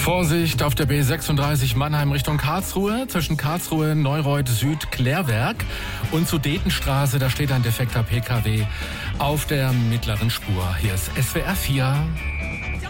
Vorsicht auf der B36 Mannheim Richtung Karlsruhe, zwischen Karlsruhe, Neureuth Süd, Klärwerk und Sudetenstraße, da steht ein defekter PKW auf der mittleren Spur. Hier ist SWR 4.